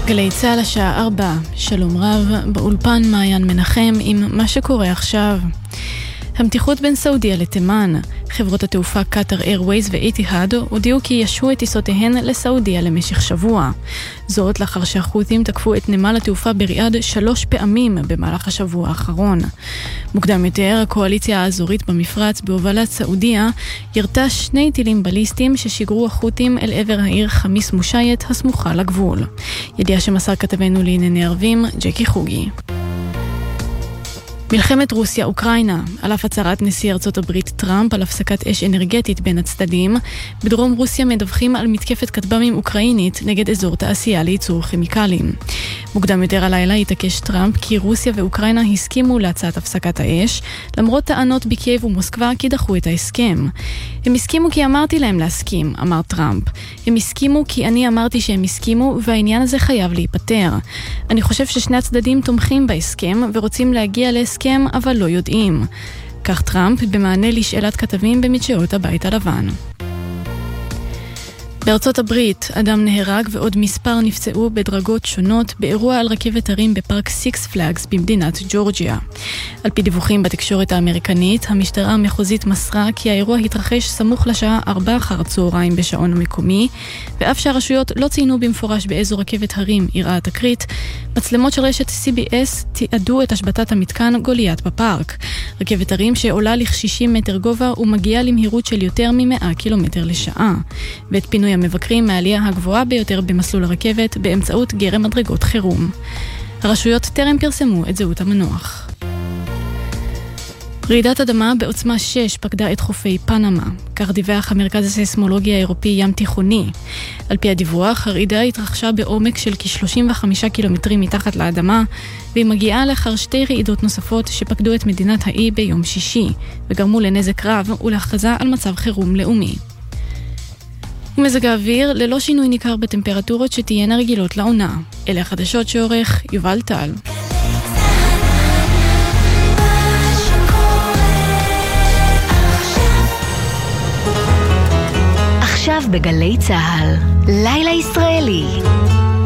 גלי צהל השעה 4, שלום רב, באולפן מעיין מנחם עם מה שקורה עכשיו. המתיחות בין סעודיה לתימן. חברות התעופה קטר איירווייז ואיתיהאד הודיעו כי ישו את טיסותיהן לסעודיה למשך שבוע. זאת לאחר שהחות'ים תקפו את נמל התעופה בריאד 3 פעמים במהלך השבוע האחרון. מוקדם יותר, הקואליציה האזורית במפרץ בהובלת סעודיה ירתה 2 טילים בליסטיים ששיגרו החות'ים אל עבר העיר חמיס מושייט הסמוכה לגבול. ידיעה שמסר כתבנו לענייני ערבים, ג'קי חוגי. מלחמת רוסיה-אוקראינה. על אף הצהרת נשיא ארצות הברית טראמפ על הפסקת אש אנרגטית בין הצדדים, בדרום רוסיה מדווחים על מתקפת כטב"מים אוקראינית נגד אזור תעשייה לייצור כימיקלים. מוקדם יותר הלילה התעקש טראמפ כי רוסיה ואוקראינה הסכימו להצעת הפסקת האש, למרות טענות בקייב ומוסקבה כי דחו את ההסכם. הם הסכימו כי אמרתי להם להסכים, אמר טראמפ. הם הסכימו כי אני אמרתי שהם הסכימו, והעניין הזה חייב להיפטר. אני חושב ששני הצדדים תומכים בהסכם ורוצים להגיע להסכם, אבל לא יודעים. כך טראמפ במענה לשאלת כתבים במדשאות הבית הלבן. בארצות הברית, אדם נהרג ועוד מספר נפצעו בדרגות שונות באירוע על רכבת הרים בפארק סיקס פלאגס במדינת ג'ורג'יה. על פי דיווחים בתקשורת האמריקנית, המשטרה המחוזית מסרה כי האירוע התרחש סמוך לשעה 4 אחר הצהריים בשעון המקומי, ואף שהרשויות לא ציינו במפורש באיזו רכבת הרים אירעה התקרית, מצלמות של רשת CBS תיעדו את השבתת המתקן גוליית בפארק. רכבת הרים שעולה ל-60 מטר גובה ומגיעה למהירות של יותר מ-100 קילומטר לשעה, ואת פינוי המבקרים מהעלייה הגבוהה ביותר במסלול הרכבת באמצעות גרם מדרגות חירום. הרשויות טרם פרסמו את זהות המנוח. רעידת אדמה בעוצמה 6 פקדה את חופי פנמה, כך דיווח המרכז הסיסמולוגי האירופי ים תיכוני. על פי הדיווח, הרעידה התרחשה בעומק של כ-35 קילומטרים מתחת לאדמה, והיא מגיעה לאחר 2 רעידות נוספות שפקדו את מדינת האי ביום שישי, וגרמו לנזק רב ולהכרזה על מצב חירום לאומי. ומזג האוויר ללא שינוי ניכר בטמפרטורות שתהיינה רגילות לעונה. אלה החדשות שעורך יובל טל. עכשיו בגלי צהל, לילה ישראלי.